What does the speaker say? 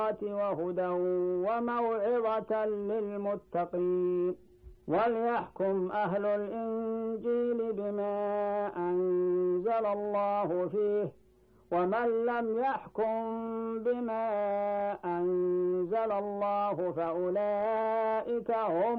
وهدى وموعظة للمتقين. وليحكم أهل الإنجيل بما أنزل الله فيه، ومن لم يحكم بما أنزل الله فأولئك هم